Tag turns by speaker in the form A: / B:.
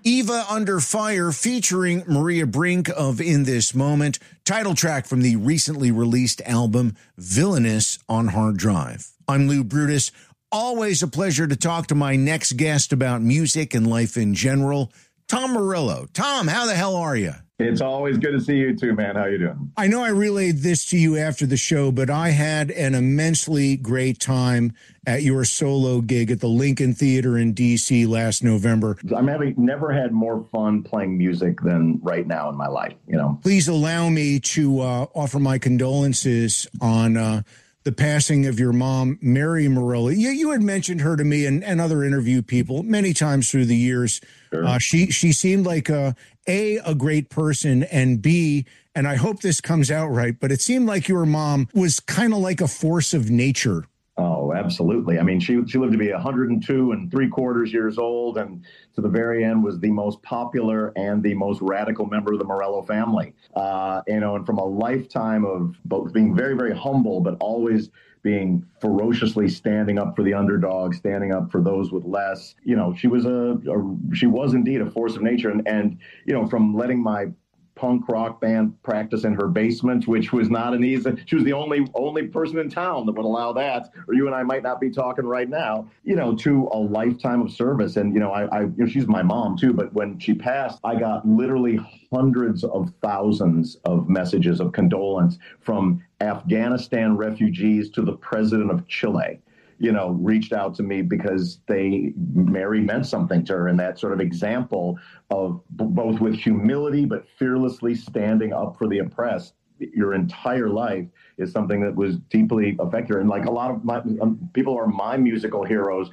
A: Eva Under Fire featuring Maria Brink of In This Moment, title track from the recently released album Villainous on Hard Drive. I'm Lou Brutus. Always a pleasure to talk to my next guest about music and life in general, Tom Morello. Tom, how the hell are you?
B: It's always good to see you too, man. How you doing?
A: I know I relayed this to you after the show, but I had an immensely great time at your solo gig at the Lincoln Theater in D.C. last November.
B: I'm having never had more fun playing music than right now in my life, you know.
A: Please allow me to offer my condolences on the passing of your mom, Mary Morello. You had mentioned her to me and other interview people many times through the years. Sure. She seemed like a great person, and B, and I hope this comes out right, but it seemed like your mom was kind of like a force of nature.
B: Oh, absolutely. I mean, she lived to be 102 and 3/4 years old, and to the very end was the most popular and the most radical member of the Morello family. And from a lifetime of both being very, very humble, but always being ferociously standing up for the underdog, standing up for those with less. She was indeed a force of nature. And from letting my punk rock band practice in her basement, which was not an easy. She was the only person in town that would allow that, or you and I might not be talking right now. To a lifetime of service. And she's my mom too. But when she passed, I got literally hundreds of thousands of messages of condolence from Afghanistan refugees to the president of Chile. Reached out to me because Mary meant something to her, and that sort of example of both with humility but fearlessly standing up for the oppressed your entire life is something that was deeply affected her. And like a lot of my people are my musical heroes